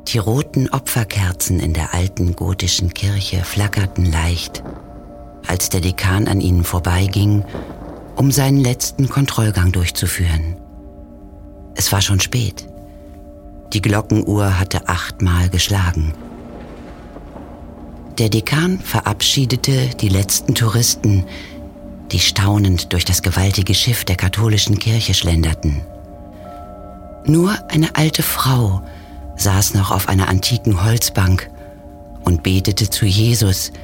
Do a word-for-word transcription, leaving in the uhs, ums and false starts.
Die roten Opferkerzen in der alten gotischen Kirche flackerten leicht, als der Dekan an ihnen vorbeiging, um seinen letzten Kontrollgang durchzuführen. Es war schon spät. Die Glockenuhr hatte achtmal geschlagen. Der Dekan verabschiedete die letzten Touristen, die staunend durch das gewaltige Schiff der katholischen Kirche schlenderten. Nur eine alte Frau saß noch auf einer antiken Holzbank und betete zu Jesus,